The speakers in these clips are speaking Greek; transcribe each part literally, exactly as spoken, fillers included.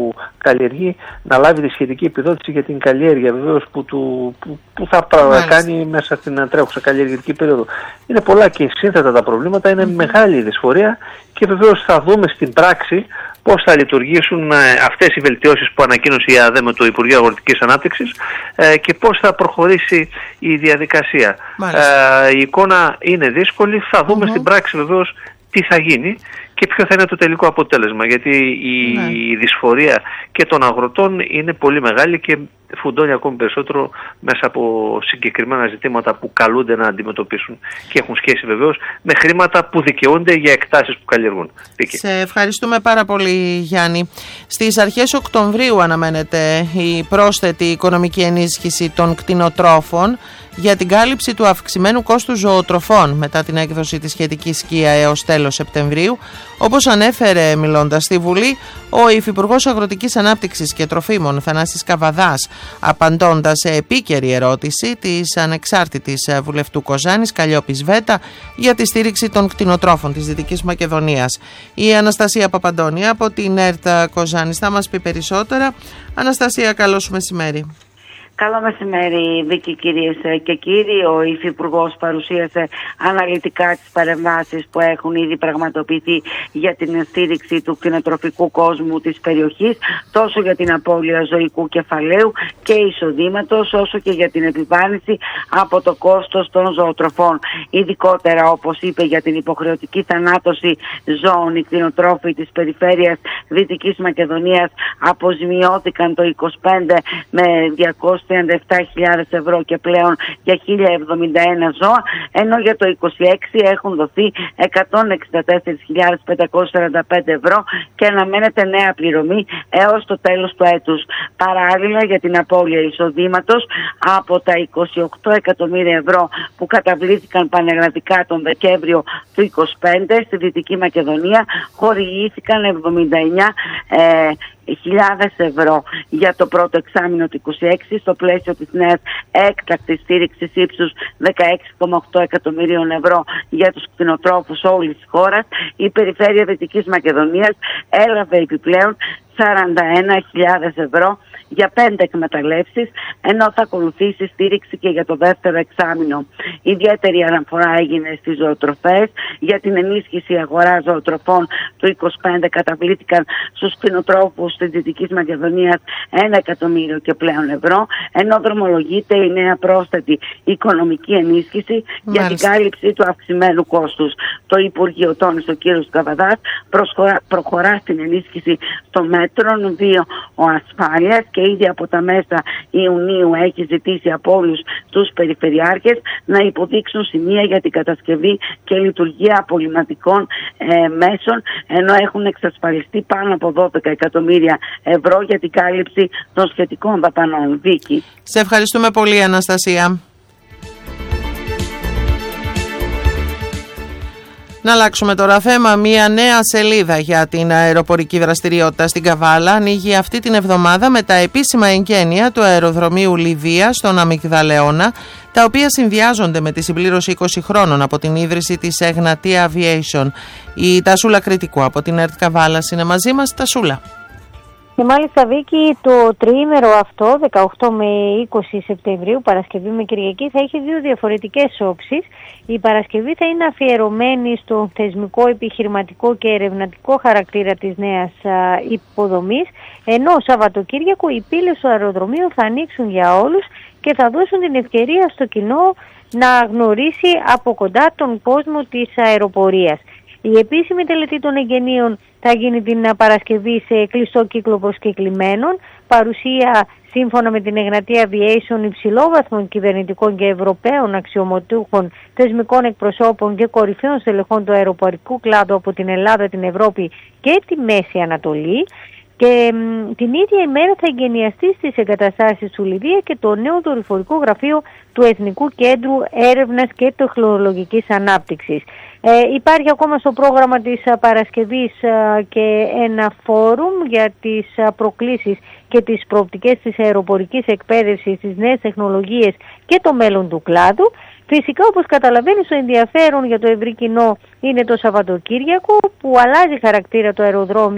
που καλλιεργεί να λάβει τη σχετική επιδότηση για την καλλιέργεια βεβαίως που, του, που, που θα Μάλιστα. κάνει μέσα στην τρέχουσα καλλιεργητική περίοδο. Είναι πολλά και σύνθετα τα προβλήματα, είναι mm-hmm. μεγάλη η δυσφορία και βεβαίως θα δούμε στην πράξη πώς θα λειτουργήσουν αυτές οι βελτιώσεις που ανακοίνωσε η ΑΔΕ με το Υπουργείο Αγροτικής Ανάπτυξης και πώς θα προχωρήσει η διαδικασία. Ε, η εικόνα είναι δύσκολη, θα δούμε mm-hmm. στην πράξη βεβαίως τι θα γίνει και ποιο θα είναι το τελικό αποτέλεσμα, γιατί η ναι. δυσφορία και των αγροτών είναι πολύ μεγάλη και φουντώνει ακόμη περισσότερο μέσα από συγκεκριμένα ζητήματα που καλούνται να αντιμετωπίσουν και έχουν σχέση βεβαίως με χρήματα που δικαιούνται για εκτάσεις που καλλιεργούν. Σε ευχαριστούμε πάρα πολύ, Γιάννη. Στις αρχές Οκτωβρίου αναμένεται η πρόσθετη οικονομική ενίσχυση των κτηνοτρόφων για την κάλυψη του αυξημένου κόστου ζωοτροφών μετά την έκδοση της σχετικής σκία έως τέλος Σεπτεμβρίου, όπως ανέφερε μιλώντας στη Βουλή ο Υφυπουργός Αγροτικής Ανάπτυξης και Τροφίμων Θανάσης Καβαδάς, απαντώντας σε επίκαιρη ερώτηση της ανεξάρτητης βουλευτού Κοζάνης Καλλιόπης Βέτα για τη στήριξη των κτηνοτρόφων της Δυτικής Μακεδονίας. Η Αναστασία Παπαντώνη από την ΕΡΤ Κοζάνης θα μας πει περισσότερα. Αναστασία, καλώς μεσημέρι. Καλό μεσημέρι, Βίκη, κυρίες και κύριοι. Ο Υφυπουργός παρουσίασε αναλυτικά τις παρεμβάσεις που έχουν ήδη πραγματοποιηθεί για την στήριξη του κτηνοτροφικού κόσμου της περιοχής, τόσο για την απώλεια ζωικού κεφαλαίου και εισοδήματος, όσο και για την επιβάρυνση από το κόστος των ζωοτροφών. Ειδικότερα, όπως είπε, για την υποχρεωτική θανάτωση ζώων, οι κτηνοτρόφοι της περιφέρειας Δυτικής Μακεδονίας αποζημιώθηκαν το είκοσι πέντε με διακόσιες τριάντα επτά χιλιάδες ευρώ και πλέον για χίλια εβδομήντα ένα ζώα, ενώ για το είκοσι έξι έχουν δοθεί εκατόν εξήντα τέσσερις χιλιάδες πεντακόσιες σαράντα πέντε ευρώ και αναμένεται νέα πληρωμή έως το τέλος του έτους. Παράλληλα, για την απώλεια εισοδήματος, από τα είκοσι οκτώ εκατομμύρια ευρώ που καταβλήθηκαν πανελλαδικά τον Δεκέμβριο του είκοσι πέντε στη Δυτική Μακεδονία, χορηγήθηκαν εβδομήντα εννιά ε, χιλιάδες ευρώ για το πρώτο εξάμηνο του είκοσι έξι στο πλαίσιο της νέας έκτακτης στήριξης ύψους δεκαέξι κόμμα οκτώ εκατομμυρίων ευρώ για τους κτηνοτρόφους όλης της χώρας. Η περιφέρεια Δυτικής Μακεδονίας έλαβε επιπλέον σαράντα ένα χιλιάδες ευρώ για πέντε εκμεταλλεύσεις, ενώ θα ακολουθήσει στήριξη και για το δεύτερο εξάμηνο. Ιδιαίτερη αναφορά έγινε στις ζωοτροφές. Για την ενίσχυση αγοράς ζωοτροφών του είκοσι πέντε καταβλήθηκαν στους κτηνοτρόφους της Δυτικής Μακεδονίας ένα εκατομμύριο και πλέον ευρώ, ενώ δρομολογείται η νέα πρόσθετη οικονομική ενίσχυση Μάλιστα. για την κάλυψη του αυξημένου κόστους. Το Υπουργείο, τόνισε ο κ. Καβαδάς, προχωρά στην ενίσχυση των μέτρων δύο ασφάλειας και ήδη από τα μέσα Ιουνίου έχει ζητήσει από όλους τους περιφερειάρχες να υποδείξουν σημεία για την κατασκευή και λειτουργία απολυματικών ε, μέσων, ενώ έχουν εξασφαλιστεί πάνω από δώδεκα εκατομμύρια ευρώ για την κάλυψη των σχετικών δαπανών. Βίκη. Σε ευχαριστούμε πολύ, Αναστασία. Να αλλάξουμε τώρα θέμα. Μία νέα σελίδα για την αεροπορική δραστηριότητα στην Καβάλα ανοίγει αυτή την εβδομάδα με τα επίσημα εγγένεια του αεροδρομίου Λιδία στον Αμυγδαλεώνα, τα οποία συνδυάζονται με τη συμπλήρωση είκοσι χρόνων από την ίδρυση της Εγνατία Aviation. Η Τασούλα Κρητικού από την ΕΡΤ Καβάλας είναι μαζί μας. Τασούλα. Και μάλιστα, Βίκη, το τριήμερο αυτό, δεκαοκτώ με είκοσι Σεπτεμβρίου, Παρασκευή με Κυριακή, θα έχει δύο διαφορετικές όψεις. Η Παρασκευή θα είναι αφιερωμένη στο θεσμικό, επιχειρηματικό και ερευνητικό χαρακτήρα της νέας α, υποδομής, ενώ Σαββατοκύριακο οι πύλες του αεροδρομίου θα ανοίξουν για όλους και θα δώσουν την ευκαιρία στο κοινό να γνωρίσει από κοντά τον κόσμο της αεροπορίας. Η επίσημη τελετή των εγγενείων θα γίνει την Παρασκευή σε κλειστό κύκλο προσκεκλημένων, παρουσία σύμφωνα με την Εγνατία Aviation υψηλόβαθμων κυβερνητικών και ευρωπαίων αξιωματούχων, θεσμικών εκπροσώπων και κορυφαίων στελεχών του αεροπορικού κλάδου από την Ελλάδα, την Ευρώπη και τη Μέση Ανατολή. Και μ, την ίδια ημέρα θα εγγενιαστεί στις εγκαταστάσεις του Λιδία και το νέο δορυφορικό γραφείο του Εθνικού Κέντρου Έρευνας και Τεχνολογικής Ανάπτυξης. Ε, υπάρχει ακόμα στο πρόγραμμα της α, Παρασκευής α, και ένα φόρουμ για τις α, προκλήσεις και τις προοπτικές της αεροπορικής εκπαίδευσης, τις νέες τεχνολογίες και το μέλλον του κλάδου. Φυσικά, όπως καταλαβαίνεις, το ενδιαφέρον για το ευρύ κοινό είναι το Σαββατοκύριακο, που αλλάζει χαρακτήρα το αεροδρόμιο και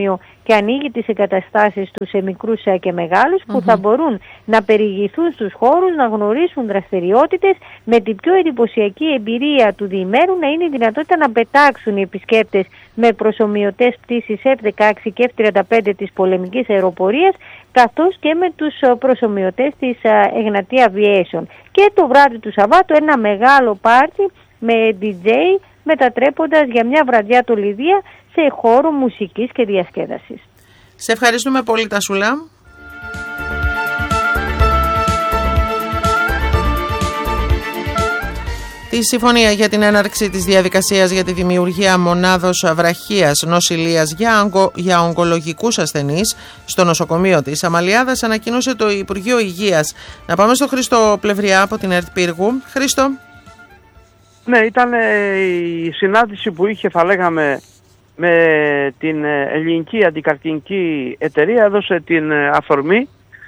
και ανοίγει τις εγκαταστάσεις του σε μικρούς και μεγάλους που mm-hmm. θα μπορούν να περιηγηθούν στους χώρους, να γνωρίσουν δραστηριότητες, με την πιο εντυπωσιακή εμπειρία του διημέρου να είναι η δυνατότητα να πετάξουν οι επισκέπτες με προσομοιωτές πτήσεις εφ δεκαέξι και εφ τριάντα πέντε της πολεμικής αεροπορίας, καθώς και με τους προσομοιωτές της Εγνατία Aviation. Και το βράδυ του Σαββάτου ένα μεγάλο πάρτι με ντι τζέι, μετατρέποντας για μια βραδιά το Λιδία σε χώρο μουσικής και διασκέδασης. Σε ευχαριστούμε πολύ, Τασούλα. Τη συμφωνία για την έναρξη της διαδικασίας για τη δημιουργία μονάδος βραχίας νοσηλείας για, ογκο, για ογκολογικούς ασθενείς στο νοσοκομείο της Αμαλιάδας ανακοίνωσε το Υπουργείο Υγείας. Να πάμε στο Χρήστο Πλευριά από την ΕΡΤ Πύργου. Χρήστο. Ναι, ήταν η συνάντηση που είχε, θα λέγαμε, με την ελληνική αντικαρκυνική εταιρεία, έδωσε την αφορμή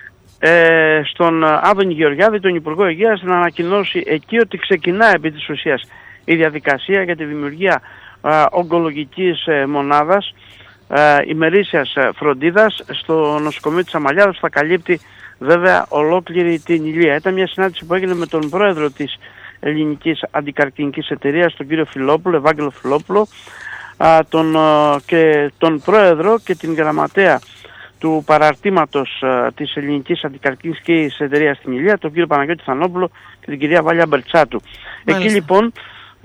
ε, στον Άδωνη Γεωργιάδη, τον Υπουργό Υγείας, να ανακοινώσει εκεί ότι ξεκινά επί της ουσίας η διαδικασία για τη δημιουργία ε, ογκολογικής ε, μονάδας ε, ημερήσιας φροντίδας στο νοσοκομείο της Αμαλιάδας, που θα καλύπτει βέβαια ολόκληρη την Ηλία. Ήταν μια συνάντηση που έγινε με τον πρόεδρο της ελληνικής αντικαρκυνικής εταιρείας, τον κύριο Φιλόπουλο, Ευάγγελο Φιλόπουλο, α, τον, α, και τον πρόεδρο και την γραμματέα του παραρτήματος α, της ελληνικής αντικαρκυνικής εταιρείας στην Ηλία, τον κύριο Παναγιώτη Θανόπουλο και την κυρία Βάλια Μπερτσάτου. Μάλιστα. Εκεί λοιπόν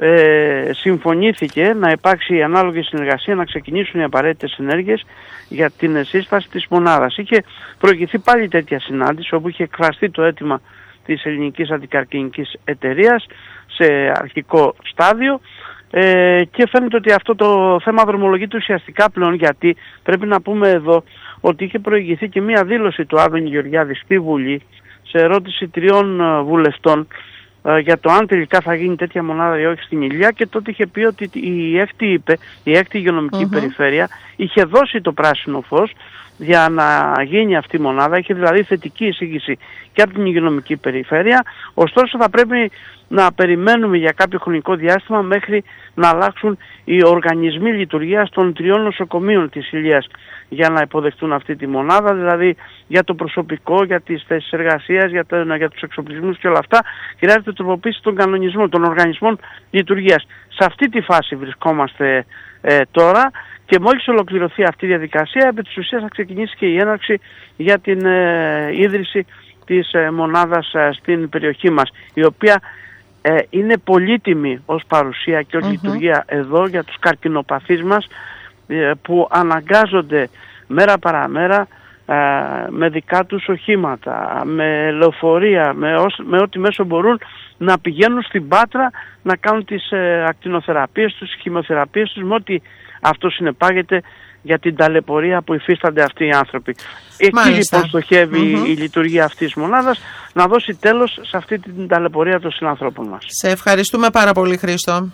ε, συμφωνήθηκε να υπάρξει ανάλογη συνεργασία, να ξεκινήσουν οι απαραίτητες ενέργειες για την σύσταση της μονάδας. Είχε προηγηθεί πάλι τέτοια συνάντηση, όπου είχε εκφραστεί το αίτημα της ελληνικής αντικαρκυνικής εταιρείας σε αρχικό στάδιο ε, και φαίνεται ότι αυτό το θέμα δρομολογείται ουσιαστικά πλέον, γιατί πρέπει να πούμε εδώ ότι είχε προηγηθεί και μία δήλωση του Άδωνη Γεωργιάδη στη Βουλή σε ερώτηση τριών βουλευτών ε, για το αν τελικά θα γίνει τέτοια μονάδα ή όχι στην Ηλιά, και τότε είχε πει ότι η έκτη, είπε, η έκτη υγειονομική mm-hmm. περιφέρεια είχε δώσει το πράσινο φως για να γίνει αυτή η μονάδα, είχε δηλαδή θετική εισήγηση και από την υγειονομική περιφέρεια. Ωστόσο θα πρέπει να περιμένουμε για κάποιο χρονικό διάστημα μέχρι να αλλάξουν οι οργανισμοί λειτουργίας των τριών νοσοκομείων της Ηλίας για να υποδεχτούν αυτή τη μονάδα, δηλαδή για το προσωπικό, για τις θέσεις εργασίας, για, το, για τους εξοπλισμούς και όλα αυτά. Χρειάζεται τροποποίηση των κανονισμών, των οργανισμών λειτουργίας. Σε αυτή τη φάση βρισκόμαστε ε, τώρα. Και μόλις ολοκληρωθεί αυτή η διαδικασία, επί της ουσίας θα ξεκινήσει και η έναρξη για την ε, ίδρυση της ε, μονάδας ε, στην περιοχή μας, η οποία ε, είναι πολύτιμη ως παρουσία και ως mm-hmm. λειτουργία εδώ για τους καρκινοπαθείς μας, ε, που αναγκάζονται μέρα παραμέρα ε, με δικά τους οχήματα, με λεωφορεία, με, ως, με ό,τι μέσο μπορούν να πηγαίνουν στην Πάτρα να κάνουν τις ε, ακτινοθεραπείες τους, τις χημειοθεραπείες τους, με ό,τι αυτό συνεπάγεται για την ταλαιπωρία που υφίστανται αυτοί οι άνθρωποι. Εκεί Μάλιστα. λοιπόν στοχεύει mm-hmm. η λειτουργία αυτής της μονάδας, να δώσει τέλος σε αυτή την ταλαιπωρία των συνανθρώπων μας. Σε ευχαριστούμε πάρα πολύ, Χρήστο.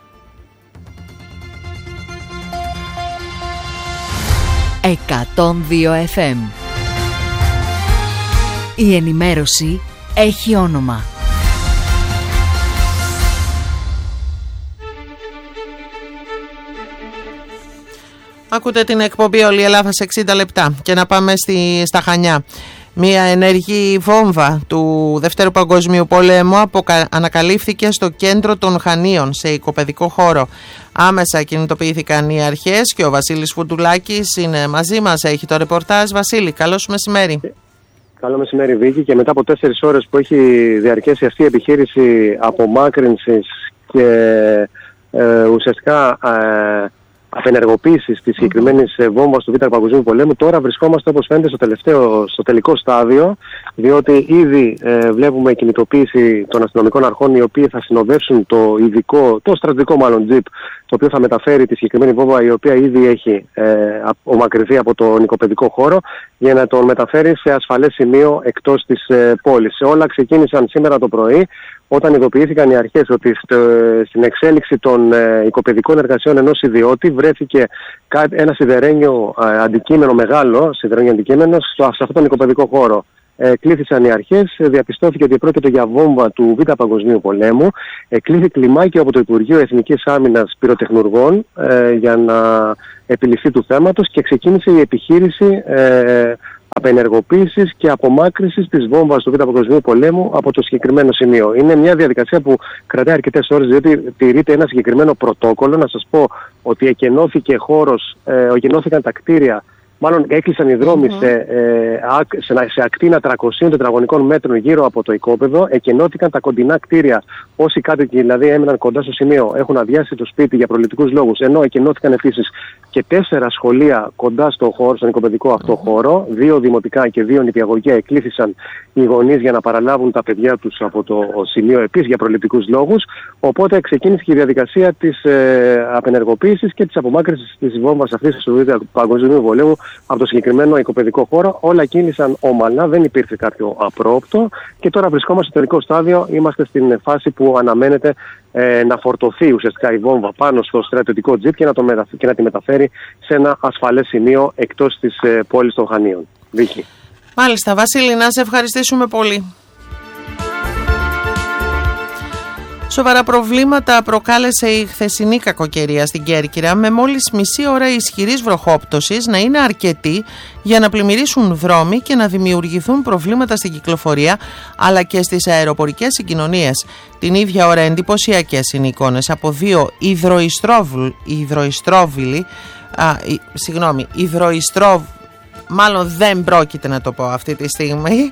εκατόν δύο εφ εμ. Η ενημέρωση έχει όνομα. Ακούτε την εκπομπή «Όλη η Ελλάδα σε εξήντα λεπτά» και να πάμε στη, στα Χανιά. Μία ενεργή βόμβα του Δευτέρου Παγκοσμίου Πολέμου αποκα... ανακαλύφθηκε στο κέντρο των Χανίων, σε οικοπαιδικό χώρο. Άμεσα κινητοποιήθηκαν οι αρχές και ο Βασίλης Φουντουλάκης είναι μαζί μας. Έχει το ρεπορτάζ. Βασίλη, καλώς μεσημέρι. Καλό μεσημέρι, Βίκη. Και μετά από τέσσερις ώρες που έχει διαρκέσει αυτή η επιχείρηση απομάκρυνσης και ε, ουσιαστικά ε, απενεργοποίησης της συγκεκριμένης βόμβας του Β' Παγκοσμίου Πολέμου, τώρα βρισκόμαστε, όπως φαίνεται, στο, τελευταίο, στο τελικό στάδιο, διότι ήδη ε, βλέπουμε κινητοποίηση των αστυνομικών αρχών, οι οποίοι θα συνοδεύσουν το ειδικό, το στρατιωτικό μάλλον τζιπ, το οποίο θα μεταφέρει τη συγκεκριμένη βόμβα, η οποία ήδη έχει ε, απομακρυνθεί από τον οικοπαιδικό χώρο, για να τον μεταφέρει σε ασφαλές σημείο εκτός της ε, πόλης. Όλα ξεκίνησαν σήμερα το πρωί, όταν ειδοποιήθηκαν οι αρχές ότι στο, στην εξέλιξη των ε, οικοπαιδικών εργασιών ενός ιδιώτη βρέθηκε ένα σιδερένιο ε, αντικείμενο, μεγάλο σιδερένιο αντικείμενο, στο, σε αυτόν τον οικοπαιδικό χώρο. Ε, κλήθησαν οι αρχές, διαπιστώθηκε ότι πρόκειται για βόμβα του Β' Παγκοσμίου Πολέμου. Ε, κλήθη κλιμάκιο από το Υπουργείο Εθνικής Άμυνας Πυροτεχνουργών ε, για να επιληφθεί του θέματος και ξεκίνησε η επιχείρηση ε, απενεργοποίησης και απομάκρυνσης της βόμβας του Β' Παγκοσμίου Πολέμου από το συγκεκριμένο σημείο. Είναι μια διαδικασία που κρατάει αρκετές ώρες, διότι τηρείται ένα συγκεκριμένο πρωτόκολλο. Να σας πω ότι εκενώθηκε χώρος, ε, εκενώθηκαν τα κτίρια, μάλλον έκλεισαν οι δρόμοι mm-hmm. σε, ε, σε, σε ακτίνα τριακοσίων τετραγωνικών μέτρων γύρω από το οικόπεδο. Εκενώθηκαν τα κοντινά κτίρια. Όσοι κάτοικοι δηλαδή έμειναν κοντά στο σημείο έχουν αδειάσει το σπίτι για προληπτικούς λόγους. Ενώ εκενώθηκαν επίσης και τέσσερα σχολεία κοντά στο χώρο, στον οικοπαιδικό αυτό mm-hmm. χώρο. Δύο δημοτικά και δύο νηπιαγωγεία εκλήθησαν οι γονείς για να παραλάβουν τα παιδιά τους από το σημείο επίσης για προληπτικούς λόγους. Οπότε ξεκίνησε και η διαδικασία της ε, απενεργοποίησης και της απομάκρυνσης της βόμβας αυτής του Β' Παγκοσμίου Πολέμου από το συγκεκριμένο οικοπαιδικό χώρο. Όλα κίνησαν ομαλά, δεν υπήρξε κάποιο απρόοπτο και τώρα βρισκόμαστε στο τελικό στάδιο. Είμαστε στην φάση που αναμένεται ε, να φορτωθεί ουσιαστικά η βόμβα πάνω στο στρατιωτικό τζιπ και να, το μετα... και να τη μεταφέρει σε ένα ασφαλές σημείο εκτός της ε, πόλης των Χανίων. Βίκη. Μάλιστα, Βασίλη, να σε ευχαριστήσουμε πολύ. Σοβαρά προβλήματα προκάλεσε η χθεσινή κακοκαιρία στην Κέρκυρα, με μόλις μισή ώρα ισχυρής βροχόπτωσης να είναι αρκετή για να πλημμυρίσουν δρόμοι και να δημιουργηθούν προβλήματα στην κυκλοφορία αλλά και στις αεροπορικές συγκοινωνίες. Την ίδια ώρα εντυπωσιακές είναι οι εικόνες από δύο υδροϊστρόβιλοι, συγγνώμη, υδροϊστρόβ Μάλλον δεν πρόκειται να το πω αυτή τη στιγμή.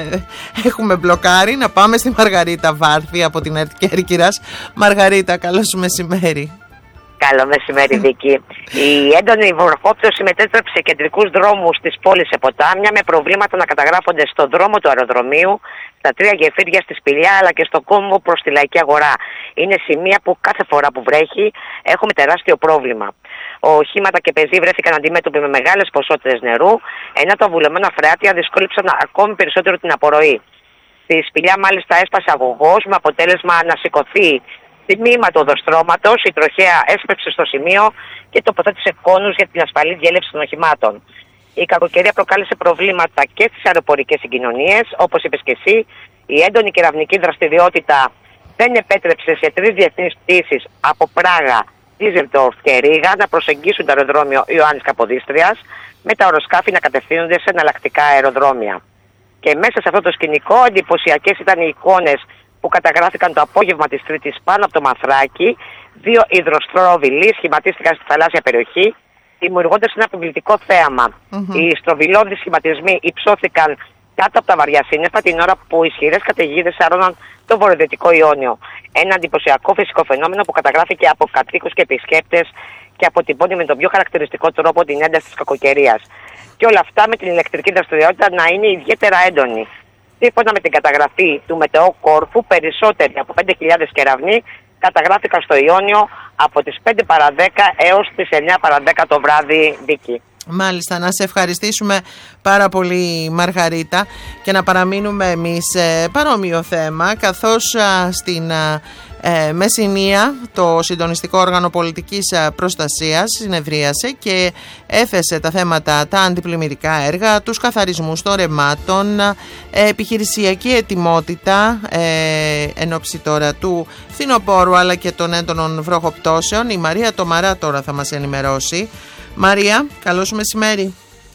Έχουμε μπλοκάρει. Να πάμε στη Μαργαρίτα Βάρθη από την ΕΡΤ Κέρκυρας. Μαργαρίτα, καλό σου μεσημέρι. Καλό μεσημέρι, Βίκη. Η έντονη βροχόπτωση μετέτρεψε κεντρικούς δρόμους της πόλης σε ποτάμια, με προβλήματα να καταγράφονται στον δρόμο του αεροδρομίου, στα τρία γεφύρια στη Σπηλιά αλλά και στο κόμβο προς τη Λαϊκή Αγορά. Είναι σημεία που κάθε φορά που βρέχει έχουμε τεράστιο πρόβλημα. Οχήματα και πεζοί βρέθηκαν αντιμέτωποι με μεγάλες ποσότητες νερού, ενώ τα βουλεμένα φρεάτια δυσκόλυψαν ακόμη περισσότερο την απορροή. Στη Σπηλιά μάλιστα έσπασε αγωγός, με αποτέλεσμα να σηκωθεί τμήμα του οδοστρώματος. Η τροχέα έσπευσε στο σημείο και τοποθέτησε κόνους για την ασφαλή διέλευση των οχημάτων. Η κακοκαιρία προκάλεσε προβλήματα και στις αεροπορικές συγκοινωνίες. Όπως είπες και εσύ, η έντονη κεραυνική δραστηριότητα δεν επέτρεψε σε τρεις διεθνείς πτήσεις από Πράγα, Ντίζελντορφ και Ρήγα να προσεγγίσουν το αεροδρόμιο Ιωάννης Καποδίστριας, με τα αεροσκάφη να κατευθύνονται σε εναλλακτικά αεροδρόμια. Και μέσα σε αυτό το σκηνικό εντυπωσιακές ήταν οι εικόνες που καταγράφηκαν το απόγευμα της Τρίτης πάνω από το Μαθράκι. Δύο υδροστρόβιλοι σχηματίστηκαν στη θαλάσσια περιοχή, δημιουργώντας ένα επιβλητικό θέαμα. Mm-hmm. Οι στροβιλώδεις σχηματισμοί υψώθηκαν κάτω από τα βαριά σύννεφα την ώρα που ισχυρές καταιγίδες σαρώναν το βορειοδυτικό Ιόνιο. Ένα εντυπωσιακό φυσικό φαινόμενο που καταγράφηκε από κατοίκους και επισκέπτες και αποτυπώνει με τον πιο χαρακτηριστικό τρόπο την ένταση της κακοκαιρίας. Και όλα αυτά με την ηλεκτρική δραστηριότητα να είναι ιδιαίτερα έντονη. Σύμφωνα με την καταγραφή του Μετεό Κόρφου, περισσότεροι από πέντε χιλιάδες κεραυνοί καταγράφηκαν στο Ιόνιο από τις πέντε παρά δέκα έως τις εννιά παρά δέκα το βράδυ, Βίκη. Μάλιστα, να σε ευχαριστήσουμε πάρα πολύ, Μαργαρίτα, και να παραμείνουμε εμείς σε παρόμοιο θέμα, καθώς α, στην α, ε, Μεσσηνία το Συντονιστικό Όργανο Πολιτικής Προστασίας συνεδρίασε και έθεσε τα θέματα, τα αντιπλημμυρικά έργα, τους καθαρισμούς των ρεμάτων, ε, επιχειρησιακή ετοιμότητα ε, εν ώψη τώρα του φθινοπόρου αλλά και των έντονων βροχοπτώσεων. Η Μαρία Τομαρά τώρα θα μας ενημερώσει. Μαρία, καλό σου μεσημέρι.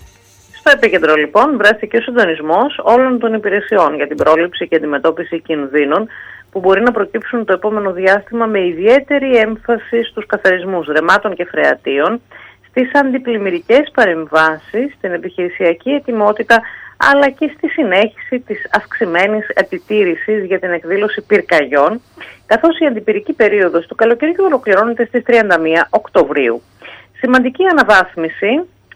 Στο επίκεντρο λοιπόν βρέθηκε ο συντονισμός όλων των υπηρεσιών για την πρόληψη και αντιμετώπιση κινδύνων που μπορεί να προκύψουν το επόμενο διάστημα, με ιδιαίτερη έμφαση στους καθαρισμούς ρεμάτων και φρεατίων, στις αντιπλημμυρικές παρεμβάσεις, στην επιχειρησιακή ετοιμότητα αλλά και στη συνέχιση της αυξημένης επιτήρησης για την εκδήλωση πυρκαγιών, καθώς η αντιπυρική περίοδος του καλοκαιριού ολοκληρώνεται στις τριάντα μία Οκτωβρίου. Σημαντική αναβάθμιση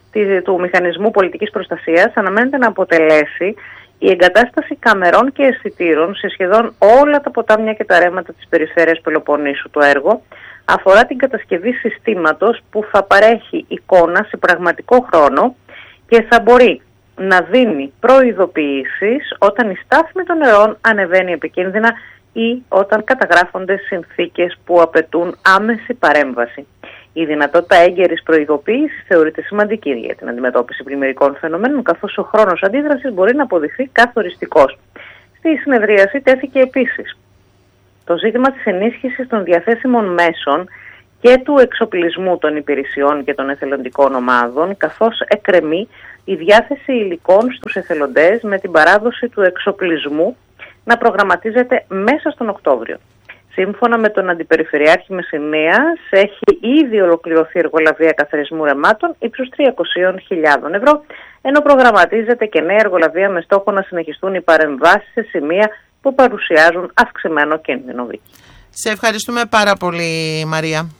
του μηχανισμού πολιτικής προστασίας αναμένεται να αποτελέσει η εγκατάσταση καμερών και αισθητήρων σε σχεδόν όλα τα ποτάμια και τα ρέματα της περιφέρειας Πελοποννήσου. Το έργο αφορά την κατασκευή συστήματος που θα παρέχει εικόνα σε πραγματικό χρόνο και θα μπορεί να δίνει προειδοποιήσεις όταν η στάθμη των νερών ανεβαίνει επικίνδυνα ή όταν καταγράφονται συνθήκες που απαιτούν άμεση παρέμβαση. Η δυνατότητα έγκαιρης προειδοποίησης θεωρείται σημαντική για την αντιμετώπιση πλημμυρικών φαινομένων, καθώς ο χρόνος αντίδρασης μπορεί να αποδειχθεί καθοριστικός. Στη συνεδρίαση τέθηκε επίσης το ζήτημα της ενίσχυσης των διαθέσιμων μέσων και του εξοπλισμού των υπηρεσιών και των εθελοντικών ομάδων, καθώς εκκρεμεί η διάθεση υλικών στους εθελοντές με την παράδοση του εξοπλισμού να προγραμματίζεται μέσα στον Οκτώβριο. Σύμφωνα με τον Αντιπεριφερειάρχη Μεσσηνίας, έχει ήδη ολοκληρωθεί εργολαβία καθαρισμού ρεμάτων ύψους τριακόσιες χιλιάδες ευρώ, ενώ προγραμματίζεται και νέα εργολαβία με στόχο να συνεχιστούν οι παρεμβάσεις σε σημεία που παρουσιάζουν αυξημένο κίνδυνο βίκη. Σε ευχαριστούμε πάρα πολύ, Μαρία.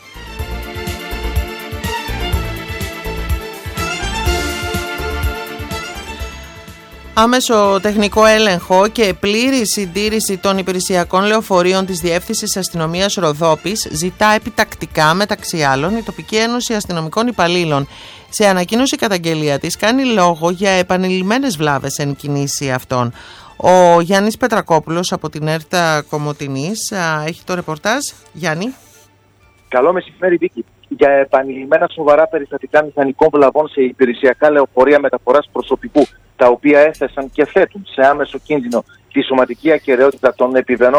Άμεσο τεχνικό έλεγχο και πλήρη συντήρηση των υπηρεσιακών λεωφορείων της Διεύθυνσης Αστυνομίας Ροδόπης ζητά επιτακτικά, μεταξύ άλλων, η Τοπική Ένωση Αστυνομικών Υπαλλήλων. Σε ανακοίνωση καταγγελία της κάνει λόγο για επανειλημμένες βλάβες εν κινήσει αυτών. Ο Γιάννης Πετρακόπουλος από την ΕΡΤΑ Κομοτηνής έχει το ρεπορτάζ. Γιάννη. Καλό μεσημέρι, Βίκη. Για επανειλημμένα σοβαρά περιστατικά μηχανικών βλαβών σε υπηρεσιακά λεωφορεία μεταφοράς προσωπικού, τα οποία έθεσαν και θέτουν σε άμεσο κίνδυνο τη σωματική ακεραιότητα των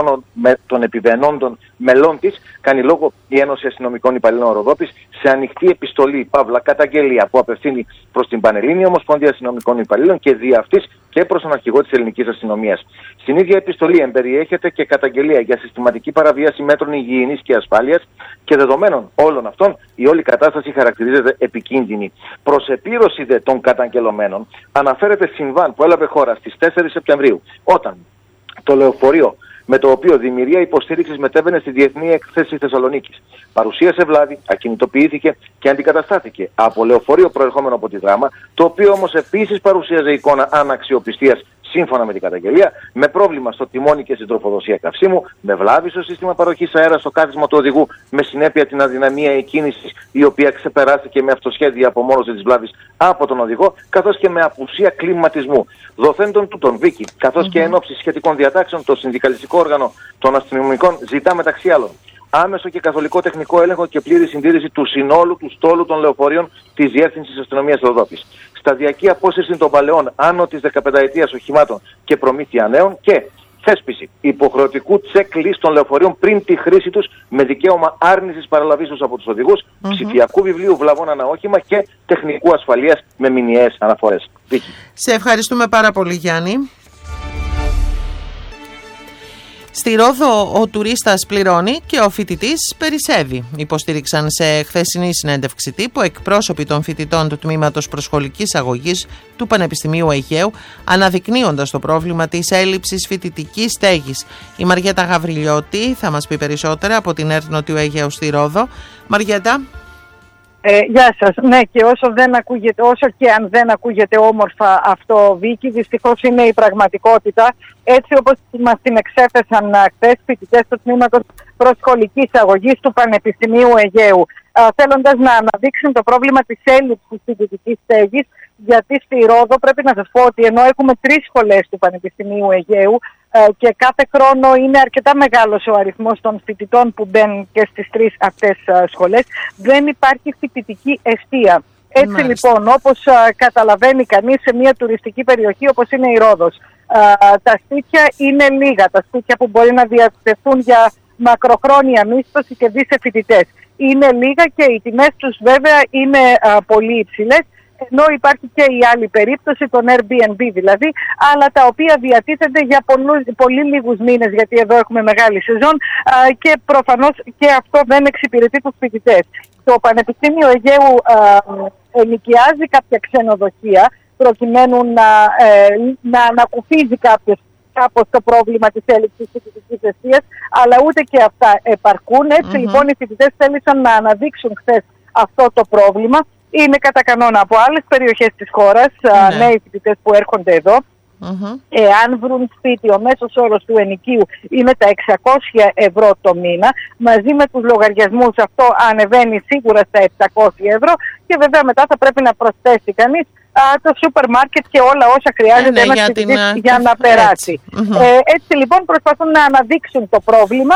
επιβαινόντων μελών της, κάνει λόγο η Ένωση Αστυνομικών Υπαλλήλων Ροδόπης σε ανοιχτή επιστολή, παύλα, καταγγελία που απευθύνει προς την Πανελλήνια Ομοσπονδία Αστυνομικών Υπαλλήλων και δι' αυτής και προς τον αρχηγό της Ελληνικής Αστυνομίας. Στην ίδια επιστολή εμπεριέχεται και καταγγελία για συστηματική παραβίαση μέτρων υγιεινής και ασφάλειας και δεδομένων όλων αυτών η όλη κατάσταση χαρακτηρίζεται επικίνδυνη. Προς επίρρωση δε των καταγγελωμένων αναφέρεται συμβάν που έλαβε χώρα στις τέσσερις Σεπτεμβρίου, όταν το λεωφορείο με το οποίο δημιουργία υποστήριξης μετέβαινε στη Διεθνή Έκθεση Θεσσαλονίκης παρουσίασε βλάβη, ακινητοποιήθηκε και αντικαταστάθηκε από λεωφορείο προερχόμενο από τη Δράμα, το οποίο όμως επίσης παρουσίαζε εικόνα αναξιοπιστίας σύμφωνα με την καταγγελία, με πρόβλημα στο τιμόνι και στην τροφοδοσία καυσίμου, με βλάβη στο σύστημα παροχής αέρα στο κάθισμα του οδηγού, με συνέπεια την αδυναμία εκκίνησης, η οποία ξεπεράστηκε με αυτοσχέδια απομόνωση της βλάβης από τον οδηγό, καθώς και με απουσία κλιματισμού. Δοθέντων τούτων, Βίκη, καθώς mm-hmm. και εν ώψη σχετικών διατάξεων, το συνδικαλιστικό όργανο των αστυνομικών ζητά μεταξύ άλλων άμεσο και καθολικό τεχνικό έλεγχο και πλήρη συντήρηση του συνόλου του στόλου των λεωφορείων της Διεύθυνσης Αστυνομίας Ροδόπης. Σταδιακή απόσυρση των παλαιών άνω της δεκαπενταετίας οχημάτων και προμήθεια νέων και θέσπιση υποχρεωτικού checklist των λεωφορείων πριν τη χρήση τους με δικαίωμα άρνησης παραλαβής τους από τους οδηγούς, mm-hmm. ψηφιακού βιβλίου βλαβών ανά όχημα και τεχνικού ασφαλείας με μηνιαίες αναφορές. Σε ευχαριστούμε πάρα πολύ, Γιάννη. Στη Ρόδο ο τουρίστας πληρώνει και ο φοιτητής περισσεύει, υποστήριξαν σε χθεσινή συνέντευξη τύπου εκπρόσωποι των φοιτητών του Τμήματος Προσχολικής Αγωγής του Πανεπιστημίου Αιγαίου, αναδεικνύοντας το πρόβλημα της έλλειψης φοιτητικής στέγης. Η Μαριέτα Γαβριλιώτη θα μας πει περισσότερα από την ΕΡΤ Νοτιού Αιγαίου στη Ρόδο. Μαριέτα. Ε, γεια σας. Ναι, και όσο, δεν ακούγεται, όσο και αν δεν ακούγεται όμορφα αυτό, Βίκη, δυστυχώς είναι η πραγματικότητα. Έτσι όπως μας την εξέθεσαν χθες φοιτητές του Τμήματος Προσχολικής Αγωγής του Πανεπιστημίου Αιγαίου, θέλοντας να αναδείξουν το πρόβλημα της έλλειψης φοιτητικής στέγης, γιατί στη Ρόδο πρέπει να σας πω ότι ενώ έχουμε τρεις σχολές του Πανεπιστημίου Αιγαίου και κάθε χρόνο είναι αρκετά μεγάλος ο αριθμός των φοιτητών που μπαίνουν και στις τρεις αυτές σχολές, δεν υπάρχει φοιτητική εστία. Έτσι Μάλιστα. λοιπόν, όπως α, καταλαβαίνει κανείς σε μια τουριστική περιοχή όπως είναι η Ρόδος, α, τα σπίτια είναι λίγα, τα σπίτια που μπορεί να διατεθούν για μακροχρόνια μίσθωση και δι σε φοιτητές. Είναι λίγα και οι τιμές τους βέβαια είναι α, πολύ υψηλές, ενώ υπάρχει και η άλλη περίπτωση, των Airbnb δηλαδή, αλλά τα οποία διατίθενται για πολλούς, πολύ λίγους μήνες, γιατί εδώ έχουμε μεγάλη σεζόν α, και προφανώς και αυτό δεν εξυπηρετεί τους φοιτητές. Το Πανεπιστήμιο Αιγαίου α, ενοικιάζει κάποια ξενοδοχεία προκειμένου να, ε, να ανακουφίζει κάποιος κάπως το πρόβλημα της έλλειψης φοιτητικής εστίας, αλλά ούτε και αυτά επαρκούν. Έτσι mm-hmm. λοιπόν οι φοιτητές θέλησαν να αναδείξουν χθες αυτό το πρόβλημα. Είναι κατά κανόνα από άλλες περιοχές της χώρας, mm-hmm. νέοι φοιτητές που έρχονται εδώ. Mm-hmm. Εάν βρουν σπίτι, ο μέσος όρος του ενοικίου είναι τα εξακόσια ευρώ το μήνα. Μαζί με τους λογαριασμούς αυτό ανεβαίνει σίγουρα στα επτακόσια ευρώ και βέβαια μετά θα πρέπει να προσθέσει κανείς α, το σούπερ μάρκετ και όλα όσα χρειάζεται ε, ναι, ένας φοιτητής για, την... για να περάσει. Έτσι. Mm-hmm. Ε, έτσι λοιπόν προσπαθούν να αναδείξουν το πρόβλημα.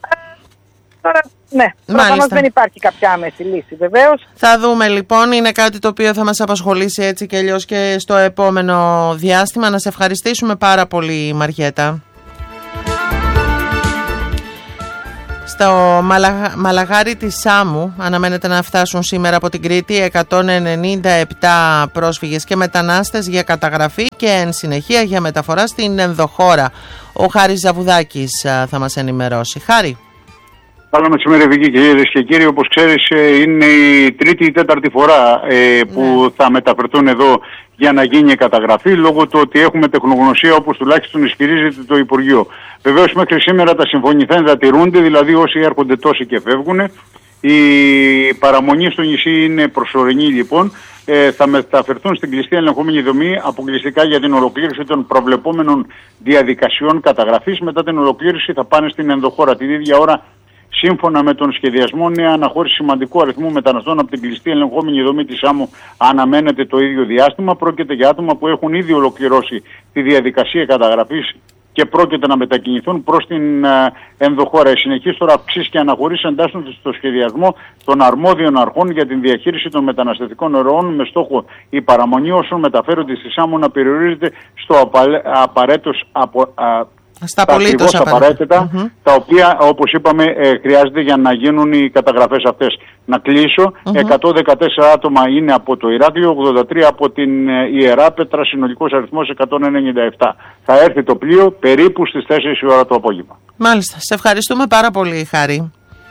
Τώρα, ναι, προφανώς δεν υπάρχει κάποια άμεση λύση, βεβαίως. Θα δούμε λοιπόν, είναι κάτι το οποίο θα μας απασχολήσει έτσι και αλλιώς και στο επόμενο διάστημα. Να σε ευχαριστήσουμε πάρα πολύ, Μαριέτα. Στο Μαλα... Μαλαγάρι της Σάμου αναμένεται να φτάσουν σήμερα από την Κρήτη εκατόν ενενήντα επτά πρόσφυγες και μετανάστες για καταγραφή και εν συνεχεία για μεταφορά στην ενδοχώρα. Ο Χάρης Ζαβουδάκης θα μας ενημερώσει. Χάρη. Καλό μεσημέρι, Βίκη, κυρίες και κύριοι. Όπως ξέρεις, είναι η τρίτη ή τέταρτη φορά ε, που ναι. θα μεταφερθούν εδώ για να γίνει η καταγραφή, λόγω του ότι έχουμε τεχνογνωσία, όπως τουλάχιστον ισχυρίζεται το Υπουργείο. Βεβαίως, μέχρι σήμερα τα συμφωνηθέντα τηρούνται, δηλαδή όσοι έρχονται τόσοι και φεύγουν. Η παραμονή στο νησί είναι προσωρινή, λοιπόν. Ε, θα μεταφερθούν στην κλειστή ελεγχόμενη δομή αποκλειστικά για την ολοκλήρωση των προβλεπόμενων διαδικασιών καταγραφής. Μετά την ολοκλήρωση θα πάνε στην ενδοχώρα. Την ίδια ώρα, σύμφωνα με τον σχεδιασμό, νέα αναχώρηση σημαντικού αριθμού μεταναστών από την κλειστή ελεγχόμενη δομή της Σάμου αναμένεται το ίδιο διάστημα. Πρόκειται για άτομα που έχουν ήδη ολοκληρώσει τη διαδικασία καταγραφής και πρόκειται να μετακινηθούν προς την ενδοχώρα. Οι συνεχείς τώρα αυξήσεις και αναχωρήσεις εντάσσονται στο σχεδιασμό των αρμόδιων αρχών για την διαχείριση των μεταναστευτικών ροών, με στόχο η παραμονή όσων μεταφέρονται στη Σάμου να περιορίζεται στο απαραίτητο απο, στα ακριβώς απαραίτητα, mm-hmm. τα οποία, όπως είπαμε, ε, χρειάζεται για να γίνουν οι καταγραφές αυτές. Να κλείσω, mm-hmm. εκατόν δεκατέσσερα άτομα είναι από το Ηράκλειο, ογδόντα τρία από την ε, Ιεράπετρα, συνολικός αριθμός εκατόν ενενήντα επτά. Θα έρθει το πλοίο περίπου στις τέσσερις η ώρα το απόγευμα. Μάλιστα. Σε ευχαριστούμε πάρα πολύ, Χάρη.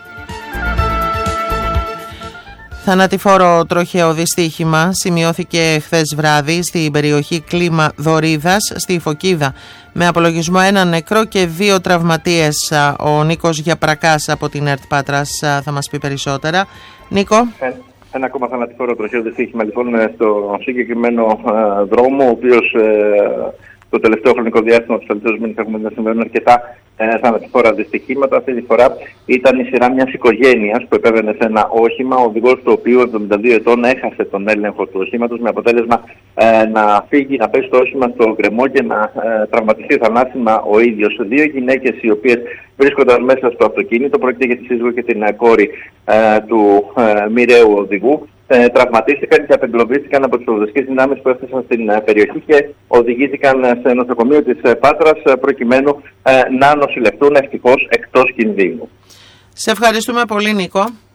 Θανατηφόρο τροχαίο δυστύχημα σημειώθηκε χθες βράδυ στην περιοχή Κλίμα Δωρίδας στη Φωκίδα, με απολογισμό ένα νεκρό και δύο τραυματίες. Ο Νίκος Γιαπρακάς από την ΕΡΤ Πάτρας θα μας πει περισσότερα. Νίκο. Ένα, ένα ακόμα θανατηφόρο τροχαίο δυστύχημα λοιπόν στο συγκεκριμένο ε, δρόμο, ο οποίος ε, το τελευταίο χρονικό διάστημα του τελευταίου μήνες έχουμε να συμβαίνουν αρκετά ε, θανατηφόρα δυστυχήματα. Αυτή τη φορά ήταν η σειρά μιας οικογένειας που επέβαινε σε ένα όχημα, ο οδηγός του οποίου εβδομήντα δύο ετών έχασε τον έλεγχο του οχήματος, με αποτέλεσμα ε, να φύγει, να πέσει το όχημα στο γκρεμό και να ε, τραυματιστεί θανάσιμα ο ίδιος. Δύο γυναίκες οι οποίες βρίσκονταν μέσα στο αυτοκίνητο, πρόκειται για τη σύζυγο και την κόρη ε, του ε, μοιραίου οδηγού, Ε, τραυματίστηκαν και απεγκλωβίστηκαν από τις προδοτικές δυνάμεις που έφτασαν στην ε, περιοχή και οδηγήθηκαν σε νοσοκομείο της ε, Πάτρας ε, προκειμένου ε, να νοσηλευτούν ευτυχώς εκτός κινδύνου. Σε ευχαριστούμε πολύ, Νίκο.